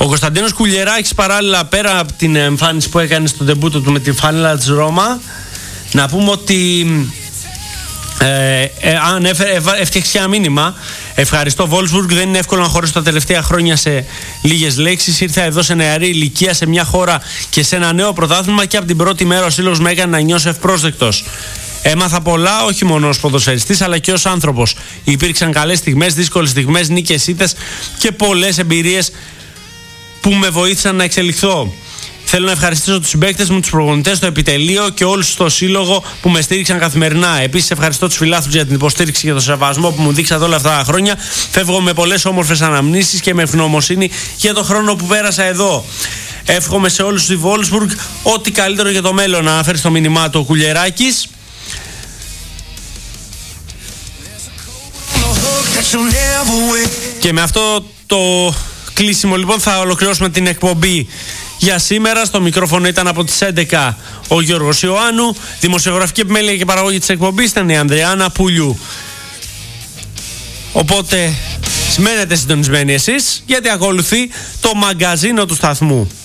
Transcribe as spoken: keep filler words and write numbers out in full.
Ο Κωνσταντίνος Κουλιεράκης, παράλληλα, πέρα από την εμφάνιση που έκανε στο ντεμπούτο του με τη φανέλα της Ρώμα, να πούμε ότι ε, ε, αν έφτιαξε ένα μήνυμα. Ευχαριστώ Wolfsburg, δεν είναι εύκολο να χωρίσω τα τελευταία χρόνια σε λίγες λέξεις. Ήρθα εδώ σε νεαρή ηλικία, σε μια χώρα και σε ένα νέο πρωτάθλημα, και από την πρώτη μέρα ο σύλλογος με έκανε να νιώσω ευπρόσδεκτος. Έμαθα πολλά, όχι μόνο ως ποδοσφαιριστής, αλλά και ως άνθρωπος. Υπήρξαν καλές στιγμές, δύσκολες στιγμές, νίκες, ήττες και πολλές εμπειρίες που με βοήθησαν να εξελιχθώ. Θέλω να ευχαριστήσω τους συμπαίκτες μου, τους προπονητές, το επιτελείο και όλους στο σύλλογο που με στήριξαν καθημερινά. Επίσης, ευχαριστώ τους φιλάθλους για την υποστήριξη και τον σεβασμό που μου δείξατε όλα αυτά τα χρόνια. Φεύγω με πολλές όμορφες αναμνήσεις και με ευγνωμοσύνη για τον χρόνο που πέρασα εδώ. Εύχομαι σε όλους στη Wolfsburg ό,τι καλύτερο για το μέλλον. Να αναφέρει στο μήνυμά του ο Κουλιεράκης. Και με αυτό το κλείσιμο λοιπόν θα ολοκληρώσουμε την εκπομπή για σήμερα. Στο μικρόφωνο ήταν από τις έντεκα ο Γιώργος Ιωάννου. Δημοσιογραφική επιμέλεια και παραγωγή της εκπομπής ήταν η Ανδριάννα Πουλιού. Οπότε μένετε συντονισμένοι εσείς, γιατί ακολουθεί το μαγκαζίνο του σταθμού.